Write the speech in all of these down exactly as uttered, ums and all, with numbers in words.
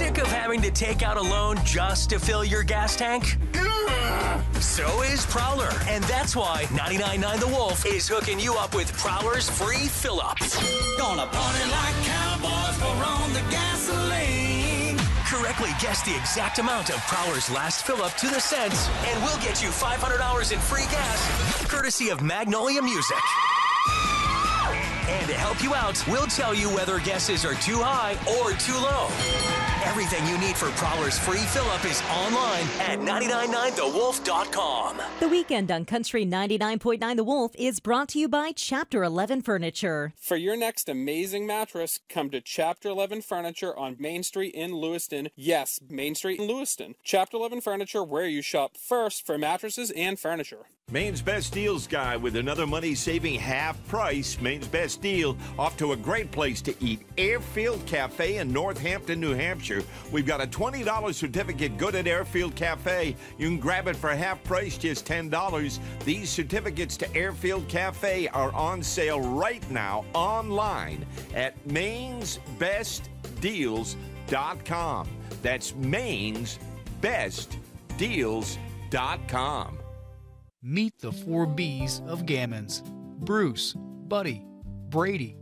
Sick of having to take out a loan just to fill your gas tank? So is Prowler, and that's why ninety-nine point nine The Wolf is hooking you up with Prowler's free fill-up. Gonna party like cowboys, pour on the gasoline. Correctly guess the exact amount of Prowler's last fill-up to the cents, and we'll get you five hundred dollars in free gas, courtesy of Magnolia Music. And to help you out, we'll tell you whether guesses are too high or too low. Everything you need for Prowler's free fill-up is online at nine nine nine the wolf dot com. The Weekend on Country ninety-nine point nine The Wolf is brought to you by Chapter eleven Furniture. For your next amazing mattress, come to Chapter eleven Furniture on Main Street in Lewiston. Yes, Main Street in Lewiston. Chapter eleven Furniture, where you shop first for mattresses and furniture. Maine's Best Deals guy with another money-saving half price. Maine's Best Deal, off to a great place to eat. Airfield Cafe in Northampton, New Hampshire. We've got a twenty dollars certificate good at Airfield Cafe. You can grab it for half price, just ten dollars. These certificates to Airfield Cafe are on sale right now online at mains best deals dot com. That's mains best deals dot com. Meet the four B's of Gammons: Bruce, Buddy, Brady,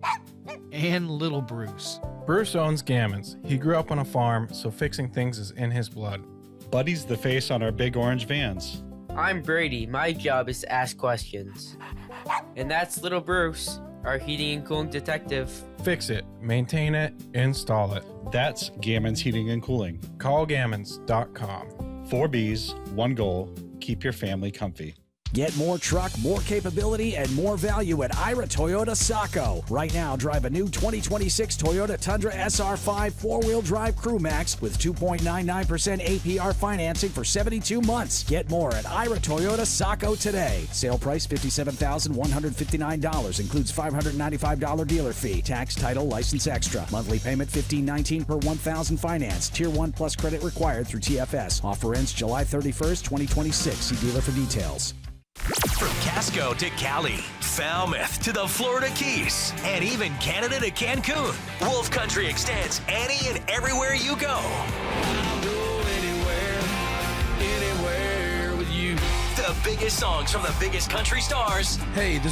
and Little Bruce. Bruce owns Gammons. He grew up on a farm, so fixing things is in his blood. Buddy's the face on our big orange vans. I'm Brady. My job is to ask questions. And that's Little Bruce, our heating and cooling detective. Fix it, maintain it, install it. That's Gammons Heating and Cooling. Call gammons dot com. Four B's, one goal: keep your family comfy. Get more truck, more capability, and more value at Ira Toyota Saco. Right now, drive a new twenty twenty-six Toyota Tundra S R five four-wheel drive Crew Max with two point nine nine percent A P R financing for seventy-two months. Get more at Ira Toyota Saco today. Sale price fifty-seven thousand one hundred fifty-nine dollars. Includes five hundred ninety-five dollars dealer fee. Tax, title, license extra. Monthly payment fifteen nineteen per one thousand finance. Tier one plus credit required through T F S. Offer ends July thirty-first, twenty twenty-six. See dealer for details. From Casco to Cali, Falmouth to the Florida Keys, and even Canada to Cancun, Wolf Country extends any and everywhere you go. I'll go anywhere, anywhere with you. The biggest songs from the biggest country stars. Hey, this